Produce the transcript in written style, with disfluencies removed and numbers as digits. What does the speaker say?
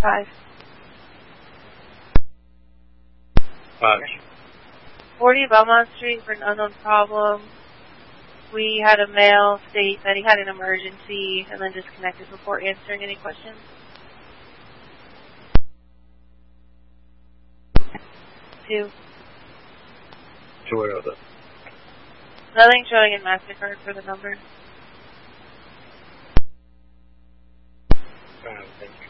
5. 5. 40 Belmont Street for an unknown problem. We had a male state that he had an emergency and then disconnected before answering any questions. 2. 2 what other? Nothing showing in MasterCard for the number. Thank you.